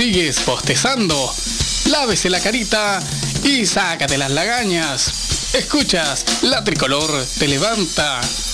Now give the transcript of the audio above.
sigues bostezando, lávese la carita y sácate las lagañas. Escuchas, La Tricolor te levanta